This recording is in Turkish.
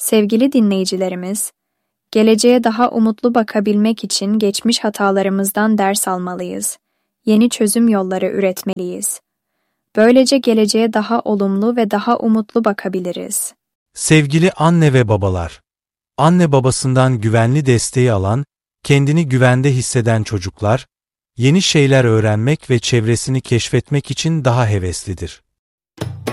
Sevgili dinleyicilerimiz, geleceğe daha umutlu bakabilmek için geçmiş hatalarımızdan ders almalıyız. Yeni çözüm yolları üretmeliyiz. Böylece geleceğe daha olumlu ve daha umutlu bakabiliriz. Sevgili anne ve babalar, anne babasından güvenli desteği alan, kendini güvende hisseden çocuklar, yeni şeyler öğrenmek ve çevresini keşfetmek için daha heveslidir.